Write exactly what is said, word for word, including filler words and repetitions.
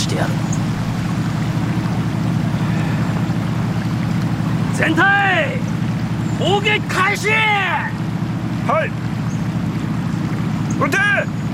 してやる。全体砲撃開始。 はい。撃て。